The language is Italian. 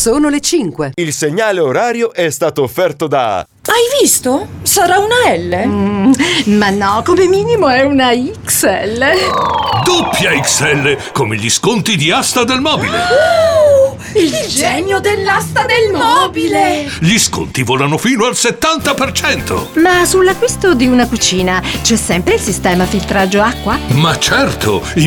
Sono le 5. Il segnale orario è stato offerto da... Hai visto? Sarà una L? Ma no, come minimo è una XL. Doppia XL, come gli sconti di Asta del Mobile. Il genio dell'asta del mobile! Gli sconti volano fino al 70%. Ma sull'acquisto di una cucina c'è sempre il sistema filtraggio acqua? Ma certo,